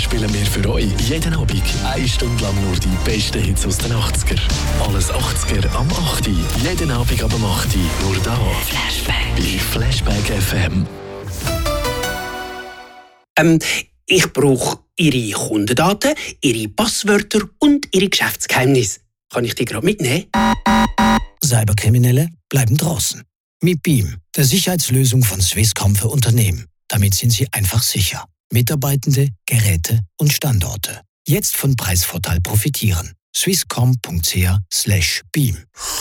spielen wir für euch jeden Abend 1 Stunde lang nur die besten Hits aus den 80er. Alles 80er am 8. Jeden Abend ab dem 8. Nur da. Bei Flashback FM. Ich brauche Ihre Kundendaten, Ihre Passwörter und Ihre Geschäftsgeheimnisse. Kann ich die gerade mitnehmen? Cyberkriminelle bleiben draußen. Mit Beam, der Sicherheitslösung von Swisscom für Unternehmen. Damit sind Sie einfach sicher. Mitarbeitende, Geräte und Standorte. Jetzt von Preisvorteil profitieren. swisscom.ch/beam.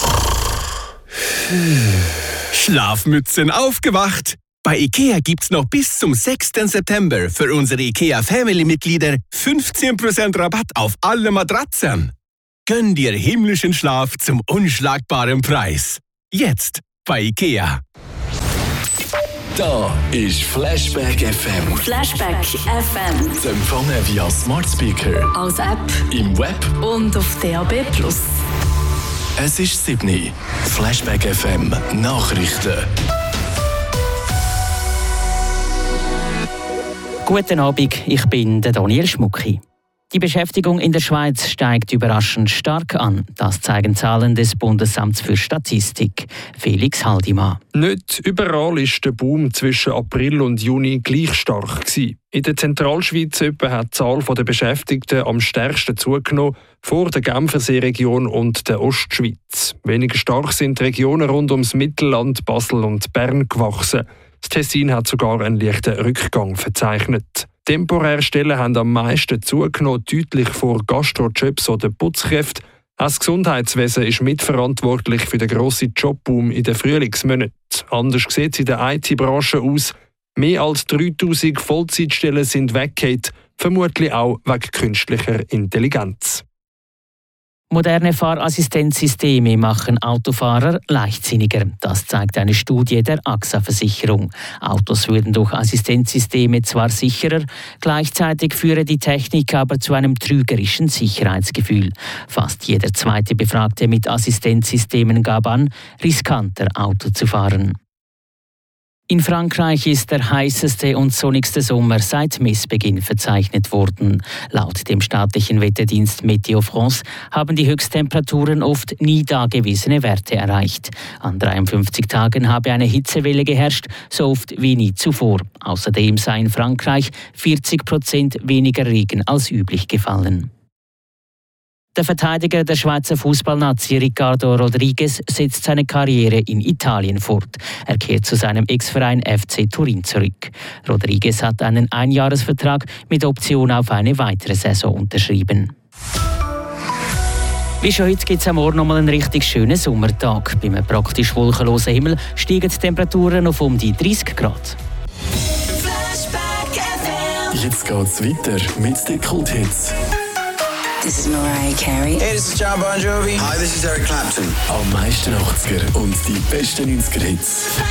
Schlafmützen aufgewacht! Bei IKEA gibt's noch bis zum 6. September für unsere IKEA Family-Mitglieder 15% Rabatt auf alle Matratzen. Gönn dir himmlischen Schlaf zum unschlagbaren Preis. Jetzt bei IKEA. Da ist Flashback FM. Flashback FM. Zu empfangen via Smart Speaker, Als App im Web und auf DAB+. Es ist 7. Flashback FM Nachrichten. Guten Abend, ich bin der Daniel Schmucki. Die Beschäftigung in der Schweiz steigt überraschend stark an. Das zeigen Zahlen des Bundesamts für Statistik. Felix Haldimann. Nicht überall ist der Boom zwischen April und Juni gleich stark gewesen. In der Zentralschweiz etwa hat die Zahl der Beschäftigten am stärksten zugenommen, vor der Genferseeregion und der Ostschweiz. Weniger stark sind die Regionen rund ums Mittelland, Basel und Bern gewachsen. Das Tessin hat sogar einen leichten Rückgang verzeichnet. Temporäre Stellen haben am meisten zugenommen, deutlich vor Gastrojobs oder Putzkräften. Auch das Gesundheitswesen ist mitverantwortlich für den grossen Jobboom in den Frühlingsmonaten. Anders sieht es in der IT-Branche aus. Mehr als 3000 Vollzeitstellen sind weggefallen, vermutlich auch wegen künstlicher Intelligenz. Moderne Fahrassistenzsysteme machen Autofahrer leichtsinniger. Das zeigt eine Studie der AXA-Versicherung. Autos würden durch Assistenzsysteme zwar sicherer, gleichzeitig führe die Technik aber zu einem trügerischen Sicherheitsgefühl. Fast jeder zweite Befragte mit Assistenzsystemen gab an, riskanter Auto zu fahren. In Frankreich ist der heißeste und sonnigste Sommer seit Messbeginn verzeichnet worden. Laut dem staatlichen Wetterdienst Météo France haben die Höchsttemperaturen oft nie dagewesene Werte erreicht. An 53 Tagen habe eine Hitzewelle geherrscht, so oft wie nie zuvor. Außerdem sei in Frankreich 40% weniger Regen als üblich gefallen. Der Verteidiger der Schweizer Fußballnazi Ricardo Rodriguez setzt seine Karriere in Italien fort. Er kehrt zu seinem Ex-Verein FC Turin zurück. Rodriguez hat einen Einjahresvertrag mit Option auf eine weitere Saison unterschrieben. Wie schon heute gibt es am Morgen nochmal einen richtig schönen Sommertag. Bei einem praktisch wolkenlosen Himmel steigen die Temperaturen auf um die 30 Grad. Jetzt geht's weiter mit den Kulthits. This is Mariah Carey. Hey, this is John Bon Jovi. Hi, this is Eric Clapton. Am meisten 80er und die besten 90er Hits.